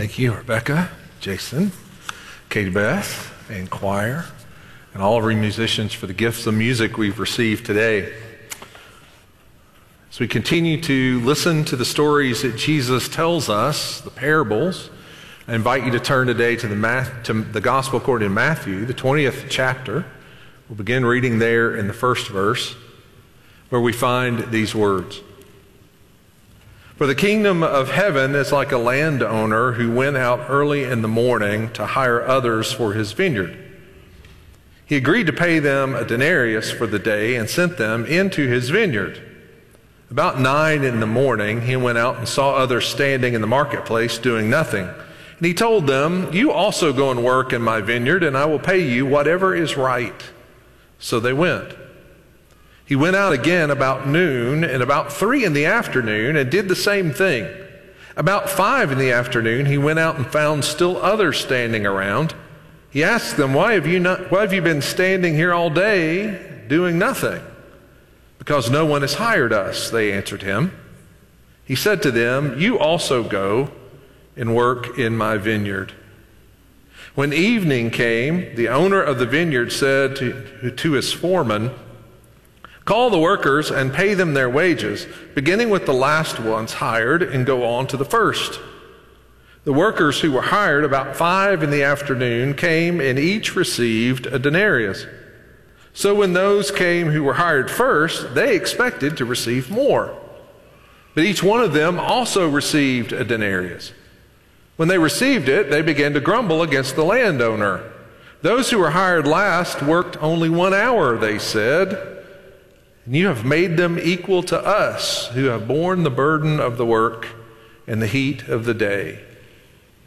Thank you, Rebecca, Jason, Katie Beth, and choir, and all of our musicians for the gifts of music we've received today. As we continue to listen to the stories that Jesus tells us, the parables, I invite you to turn today to the Gospel according to Matthew, the 20th chapter. We'll begin reading there in the first verse, where we find these words. For the kingdom of heaven is like a landowner who went out early in the morning to hire others for his vineyard. He agreed to pay them a denarius for the day and sent them into his vineyard. About 9 in the morning, he went out and saw others standing in the marketplace doing nothing. And he told them, "You also go and work in my vineyard, and I will pay you whatever is right." So they went. He went out again about noon and about 3 in the afternoon and did the same thing. About 5 in the afternoon, he went out and found still others standing around. He asked them, why have you been standing here all day doing nothing?" "Because no one has hired us," they answered him. He said to them, "You also go and work in my vineyard." When evening came, the owner of the vineyard said to his foreman, "Call the workers and pay them their wages, beginning with the last ones hired and go on to the first." The workers who were hired about 5 in the afternoon came and each received a denarius. So when those came who were hired first, they expected to receive more. But each one of them also received a denarius. When they received it, they began to grumble against the landowner. "Those who were hired last worked only 1 hour," they said. "And you have made them equal to us, who have borne the burden of the work and the heat of the day."